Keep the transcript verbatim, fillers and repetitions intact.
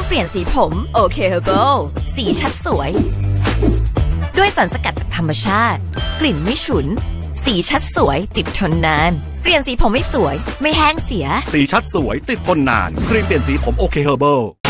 มเปลี่ยนสีผมโอเคเฮอร์เบิลสีชัดสวยด้วยสารสกัดจากธรรมชาติกลิ่นไม่ฉุนสีชัดสวยติดทนนานเปลี่ยนสีผมไม่สวยไม่แห้งเสียสีชัดสวยติดทนนานครีมเปลี่ยนสีผมโอเคเฮอร์เบิล